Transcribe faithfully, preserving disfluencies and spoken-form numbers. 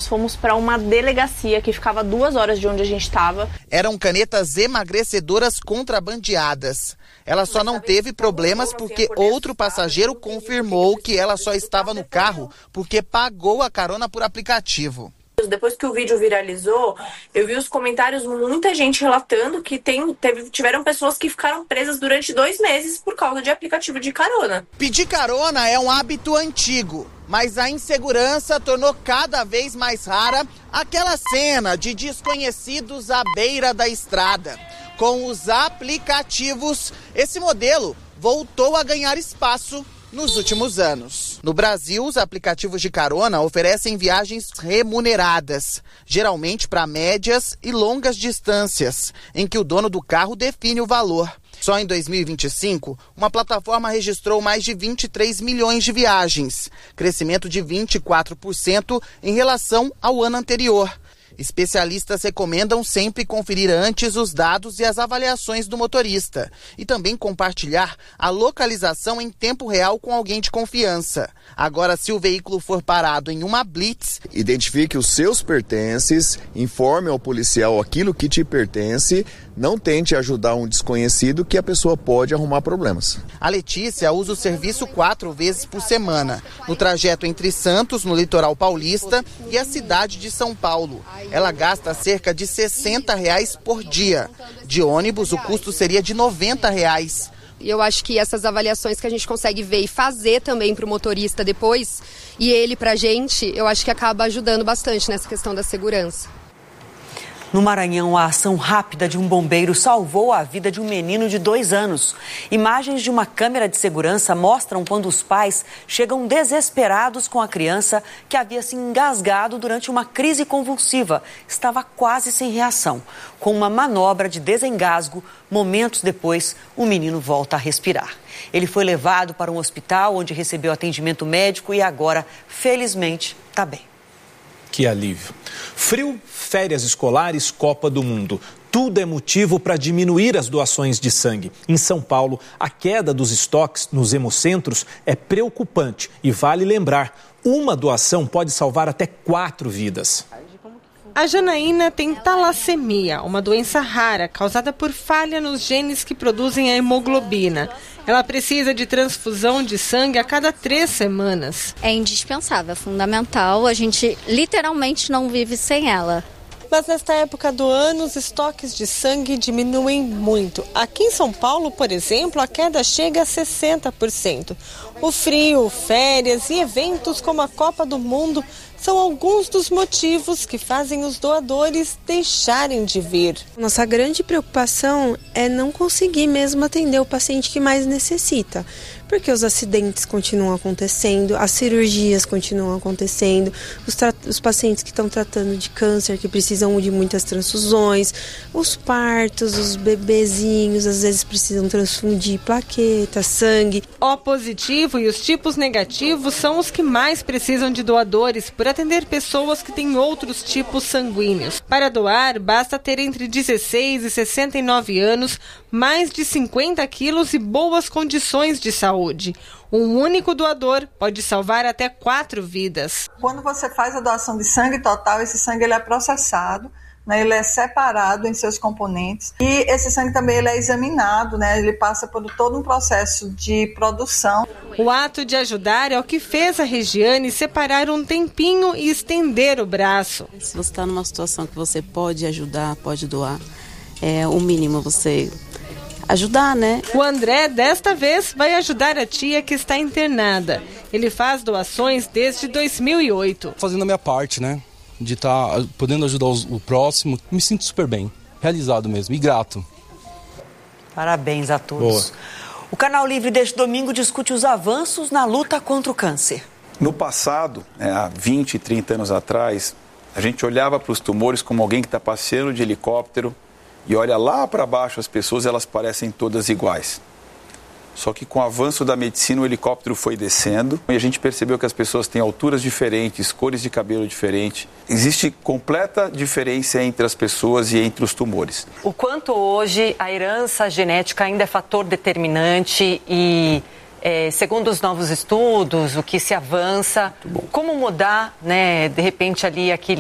fomos para uma delegacia que ficava duas horas de onde a gente estava. Eram canetas emagrecedoras contrabandeadas. Ela só não teve problemas porque outro passageiro confirmou que ela só estava no carro porque pagou a carona por aplicativo. Depois que o vídeo viralizou, eu vi os comentários, muita gente relatando que tem, teve, tiveram pessoas que ficaram presas durante dois meses por causa de aplicativo de carona. Pedir carona é um hábito antigo, mas a insegurança tornou cada vez mais rara aquela cena de desconhecidos à beira da estrada. Com os aplicativos, esse modelo voltou a ganhar espaço nos últimos anos. No Brasil, os aplicativos de carona oferecem viagens remuneradas, geralmente para médias e longas distâncias, em que o dono do carro define o valor. Só em dois mil e vinte e cinco, uma plataforma registrou mais de vinte e três milhões de viagens, crescimento de vinte e quatro por cento em relação ao ano anterior. Especialistas recomendam sempre conferir antes os dados e as avaliações do motorista e também compartilhar a localização em tempo real com alguém de confiança. Agora, se o veículo for parado em uma blitz, identifique os seus pertences, informe ao policial aquilo que te pertence, não tente ajudar um desconhecido que a pessoa pode arrumar problemas. A Letícia usa o serviço quatro vezes por semana, no trajeto entre Santos, no litoral paulista, e a cidade de São Paulo. Ela gasta cerca de sessenta reais por dia. De ônibus, o custo seria de noventa reais. E eu acho que essas avaliações que a gente consegue ver e fazer também para o motorista depois, e ele para a gente, eu acho que acaba ajudando bastante nessa questão da segurança. No Maranhão, a ação rápida de um bombeiro salvou a vida de um menino de dois anos. Imagens de uma câmera de segurança mostram quando os pais chegam desesperados com a criança que havia se engasgado durante uma crise convulsiva. Estava quase sem reação. Com uma manobra de desengasgo, momentos depois, o menino volta a respirar. Ele foi levado para um hospital onde recebeu atendimento médico e agora, felizmente, está bem. Que alívio. Frio, férias escolares, Copa do Mundo. Tudo é motivo para diminuir as doações de sangue. Em São Paulo, a queda dos estoques nos hemocentros é preocupante. E vale lembrar, uma doação pode salvar até quatro vidas. A Janaína tem talassemia, uma doença rara causada por falha nos genes que produzem a hemoglobina. Ela precisa de transfusão de sangue a cada três semanas. É indispensável, é fundamental. A gente literalmente não vive sem ela. Mas nesta época do ano, os estoques de sangue diminuem muito. Aqui em São Paulo, por exemplo, a queda chega a sessenta por cento. O frio, férias e eventos como a Copa do Mundo são alguns dos motivos que fazem os doadores deixarem de vir. Nossa grande preocupação é não conseguir mesmo atender o paciente que mais necessita, porque os acidentes continuam acontecendo, as cirurgias continuam acontecendo, os, os pacientes que estão tratando de câncer, que precisam de muitas transfusões, os partos, os bebezinhos, às vezes precisam transfundir plaquetas, sangue. O positivo e os tipos negativos são os que mais precisam de doadores por atender pessoas que têm outros tipos sanguíneos. Para doar, basta ter entre dezesseis e sessenta e nove anos, mais de cinquenta quilos e boas condições de saúde. Um único doador pode salvar até quatro vidas. Quando você faz a doação de sangue total, esse sangue ele é processado, né, ele é separado em seus componentes e esse sangue também ele é examinado, né, ele passa por todo um processo de produção. O ato de ajudar é o que fez a Regiane separar um tempinho e estender o braço. Se você está numa situação que você pode ajudar, pode doar, é o mínimo você ajudar, né? O André, desta vez, vai ajudar a tia que está internada. Ele faz doações desde dois mil e oito. Fazendo a minha parte, né? De estar tá podendo ajudar os, o próximo, me sinto super bem, realizado mesmo e grato. Parabéns a todos. Boa. O Canal Livre deste domingo discute os avanços na luta contra o câncer. No passado, é, há vinte, trinta anos atrás, a gente olhava para os tumores como alguém que está passeando de helicóptero e olha lá para baixo as pessoas, elas parecem todas iguais. Só que com o avanço da medicina, o helicóptero foi descendo e a gente percebeu que as pessoas têm alturas diferentes, cores de cabelo diferentes. Existe completa diferença entre as pessoas e entre os tumores. O quanto hoje a herança genética ainda é fator determinante e, é, segundo os novos estudos, o que se avança, como mudar, né, de repente ali aquele